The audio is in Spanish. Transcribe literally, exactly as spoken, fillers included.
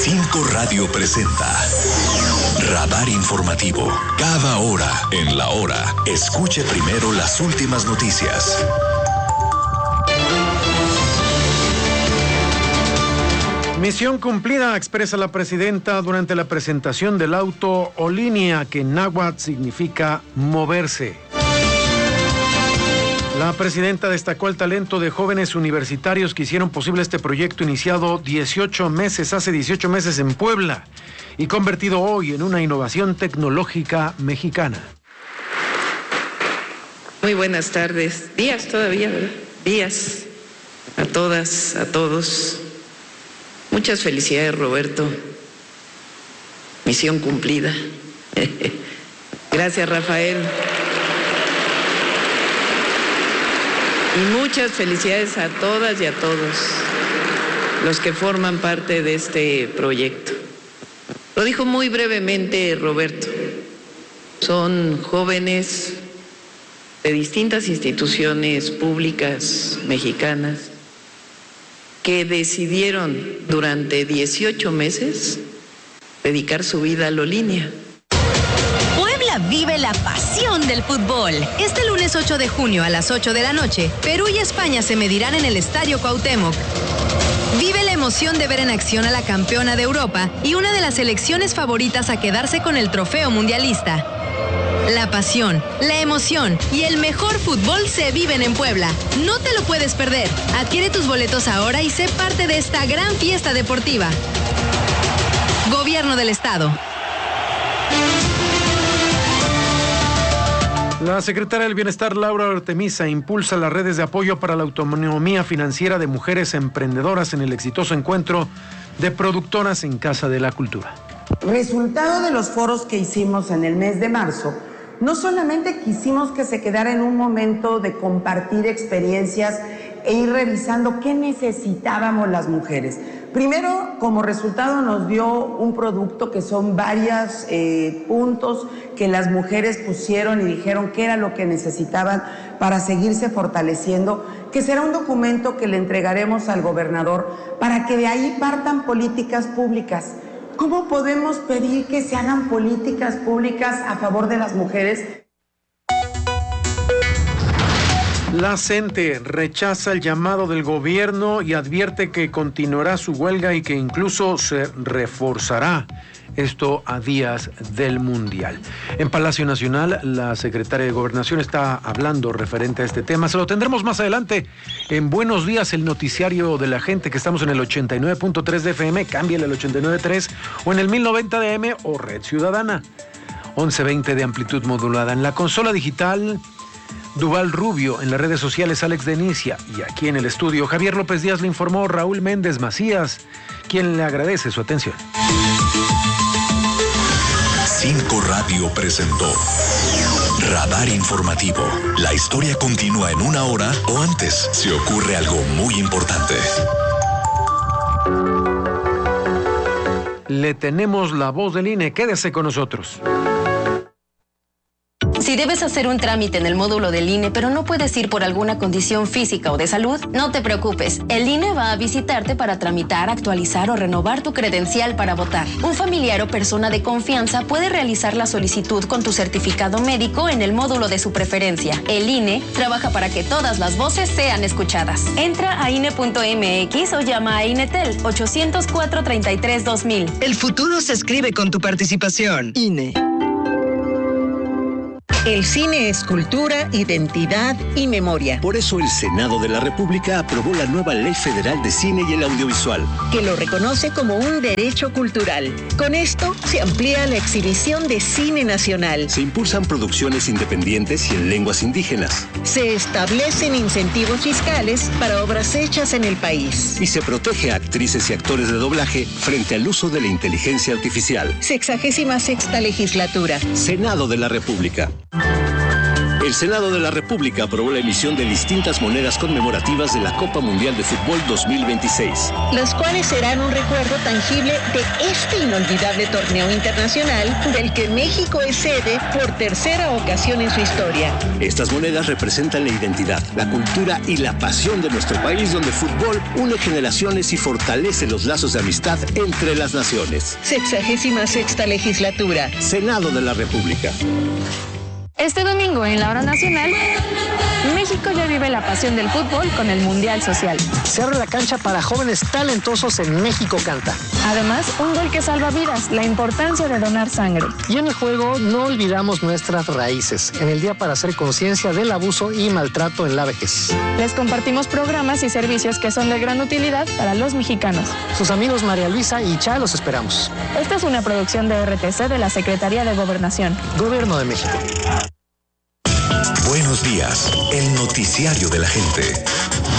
Cinco Radio presenta Radar Informativo. Cada hora en la hora, escuche primero las últimas noticias. Misión cumplida, expresa la presidenta durante la presentación del auto o línea, que en náhuatl significa moverse. La presidenta destacó el talento de jóvenes universitarios que hicieron posible este proyecto iniciado dieciocho meses, hace dieciocho meses en Puebla, y convertido hoy en una innovación tecnológica mexicana. Muy buenas tardes, días todavía, ¿verdad? Días a todas, a todos. Muchas felicidades, Roberto. Misión cumplida. Gracias, Rafael. Y muchas felicidades a todas y a todos los que forman parte de este proyecto. Lo dijo muy brevemente Roberto. Son jóvenes de distintas instituciones públicas mexicanas que decidieron durante dieciocho meses dedicar su vida a la línea. Puebla vive la pasión del fútbol. Este lunes ocho de junio a las ocho de la noche, Perú y España se medirán en el Estadio Cuauhtémoc. Vive la emoción de ver en acción a la campeona de Europa y una de las selecciones favoritas a quedarse con el trofeo mundialista. La pasión, la emoción y el mejor fútbol se viven en Puebla. No te lo puedes perder. Adquiere tus boletos ahora y sé parte de esta gran fiesta deportiva. Gobierno del Estado. La secretaria del Bienestar, Laura Artemisa, impulsa las redes de apoyo para la autonomía financiera de mujeres emprendedoras en el exitoso encuentro de productoras en Casa de la Cultura. Resultado de los foros que hicimos en el mes de marzo, no solamente quisimos que se quedara en un momento de compartir experiencias e ir revisando qué necesitábamos las mujeres. Primero, como resultado nos dio un producto que son varios eh, puntos que las mujeres pusieron y dijeron qué era lo que necesitaban para seguirse fortaleciendo, que será un documento que le entregaremos al gobernador para que de ahí partan políticas públicas. ¿Cómo podemos pedir que se hagan políticas públicas a favor de las mujeres? La CENTE rechaza el llamado del gobierno y advierte que continuará su huelga y que incluso se reforzará. Esto a días del Mundial. En Palacio Nacional, la secretaria de Gobernación está hablando referente a este tema. Se lo tendremos más adelante en Buenos Días, el noticiario de la gente, que estamos en el ochenta y nueve punto tres de F M, cámbiale el ochenta y nueve punto tres, o en el mil noventa de M o Red Ciudadana. once veinte de amplitud modulada. En la consola digital, Duval Rubio, en las redes sociales Alex Denicia, y aquí en el estudio Javier López Díaz le informó Raúl Méndez Macías, quien le agradece su atención. Cinco Radio presentó Radar Informativo. La historia continúa en una hora o antes si ocurre algo muy importante. Le tenemos la voz del I N E. Quédese con nosotros. Si debes hacer un trámite en el módulo del I N E, pero no puedes ir por alguna condición física o de salud, no te preocupes. El I N E va a visitarte para tramitar, actualizar o renovar tu credencial para votar. Un familiar o persona de confianza puede realizar la solicitud con tu certificado médico en el módulo de su preferencia. El I N E trabaja para que todas las voces sean escuchadas. Entra a I N E punto M X o llama a INETEL ochocientos cuatro, treinta y tres, dos mil. El futuro se escribe con tu participación. I N E. El cine es cultura, identidad y memoria. Por eso el Senado de la República aprobó la nueva Ley Federal de Cine y el Audiovisual, que lo reconoce como un derecho cultural. Con esto se amplía la exhibición de cine nacional. Se impulsan producciones independientes y en lenguas indígenas. Se establecen incentivos fiscales para obras hechas en el país. Y se protege a actrices y actores de doblaje frente al uso de la inteligencia artificial. Sexagésima sexta legislatura. Senado de la República. El Senado de la República aprobó la emisión de distintas monedas conmemorativas de la Copa Mundial de Fútbol dos mil veintiséis. Las cuales serán un recuerdo tangible de este inolvidable torneo internacional del que México es sede por tercera ocasión en su historia. Estas monedas representan la identidad, la cultura y la pasión de nuestro país, donde el fútbol une generaciones y fortalece los lazos de amistad entre las naciones. Sexagésima sexta legislatura. Senado de la República. Este domingo en la hora nacional, México ya vive la pasión del fútbol con el Mundial Social. Se abre la cancha para jóvenes talentosos en México Canta. Además, un gol que salva vidas, la importancia de donar sangre. Y en el juego no olvidamos nuestras raíces, en el día para hacer conciencia del abuso y maltrato en la vejez. Les compartimos programas y servicios que son de gran utilidad para los mexicanos. Sus amigos María Luisa y Cha los esperamos. Esta es una producción de R T C de la Secretaría de Gobernación. Gobierno de México. Buenos días, el noticiario de la gente.